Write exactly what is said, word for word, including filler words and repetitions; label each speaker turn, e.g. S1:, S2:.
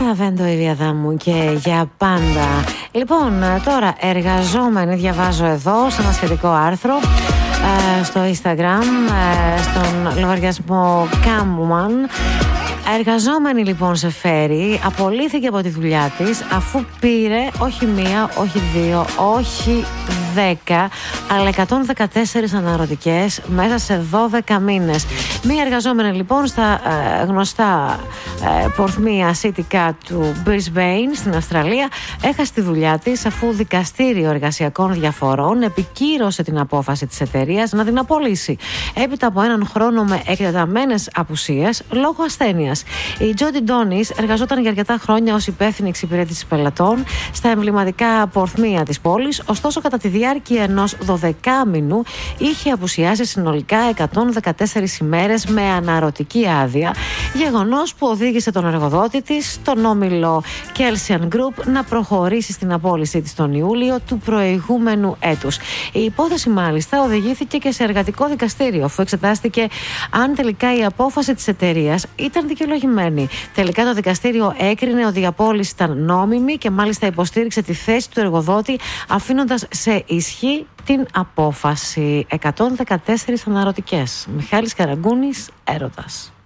S1: Λαβέντο Ιβιαδάμου και για πάντα. Λοιπόν, τώρα εργαζόμενοι, διαβάζω εδώ σε ένα σχετικό άρθρο ε, στο Instagram, ε, στον λογαριασμό Camwoman. Εργαζόμενη λοιπόν σε φέρι απολύθηκε από τη δουλειά της αφού πήρε όχι μία, όχι δύο, όχι δέκα, αλλά εκατόν δεκατέσσερις αναρωτικές μέσα σε δώδεκα μήνες. Μία εργαζόμενη λοιπόν στα ε, γνωστά ε, πορθμία City Cat του Brisbane στην Αυστραλία έχασε τη δουλειά της αφού δικαστήριο εργασιακών διαφορών επικύρωσε την απόφαση της εταιρείας να την απολύσει έπειτα από έναν χρόνο με εκτεταμένες απουσίες λόγω ασθένειας. Η Τζόντι Ντόνις εργαζόταν για αρκετά χρόνια ως υπεύθυνη εξυπηρέτηση πελατών στα εμβληματικά πορθμία της πόλης, ωστόσο κατά τη διάρκεια ενός δωδεκάμηνου είχε απουσιάσει συνολικά εκατόν δεκατέσσερις ημέρες με αναρωτική άδεια, γεγονός που οδήγησε τον εργοδότη της, τον όμιλο Kelsian Group, να προχωρήσει στην απόλυσή της τον Ιούλιο του προηγούμενου έτους. Η υπόθεση μάλιστα οδηγήθηκε και σε εργατικό δικαστήριο, αφού εξετάστηκε αν τελικά η απόφαση της εταιρείας ήταν δικαιολογημένη. Τελικά το δικαστήριο έκρινε ότι η απόλυση ήταν νόμιμη και μάλιστα υποστήριξε τη θέση του εργοδότη, αφήνοντας σε ισχύ την απόφαση. εκατόν δεκατέσσερις αναρωτικές. Μιχάλης Καραγκούνης, έρωτας.